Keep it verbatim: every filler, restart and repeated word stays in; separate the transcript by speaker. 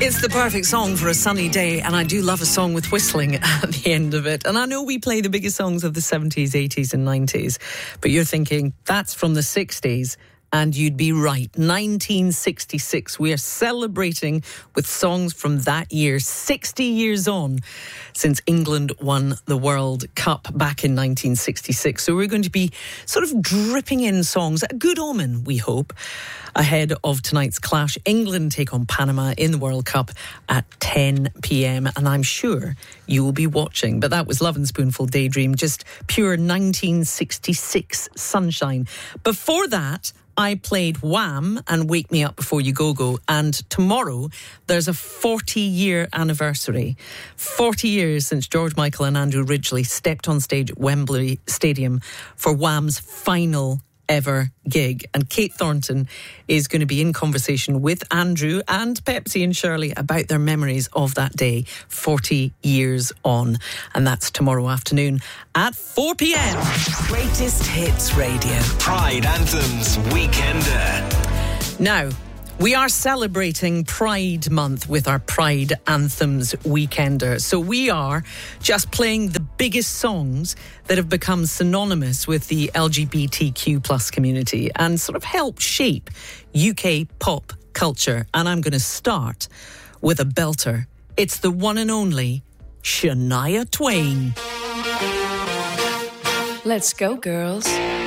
Speaker 1: It's the perfect song for a sunny day, and I do love a song with whistling at the end of it. And I know we play the biggest songs of the seventies, eighties and nineties, but you're thinking, that's from the sixties. And you'd be right. nineteen sixty-six. We are celebrating with songs from that year, sixty years on since England won the World Cup back in nineteen sixty-six. So we're going to be sort of dripping in songs, a good omen, we hope, ahead of tonight's clash. England take on Panama in the World Cup at ten p.m. And I'm sure you will be watching. But that was Love and Spoonful Daydream, just pure nineteen sixty-six sunshine. Before that, I played Wham! And Wake Me Up Before You Go Go. And tomorrow, there's a forty-year anniversary. forty years since George Michael and Andrew Ridgeley stepped on stage at Wembley Stadium for Wham's final ever gig. And Kate Thornton is going to be in conversation with Andrew and Pepsi and Shirley about their memories of that day, forty years on. And that's tomorrow afternoon at four p.m.
Speaker 2: Greatest Hits Radio.
Speaker 3: Pride Anthems Weekender.
Speaker 1: Now, we are celebrating Pride Month with our Pride Anthems Weekender. So we are just playing the biggest songs that have become synonymous with the L G B T Q plus community and sort of helped shape U K pop culture. And I'm going to start with a belter. It's the one and only Shania Twain.
Speaker 2: Let's go, girls.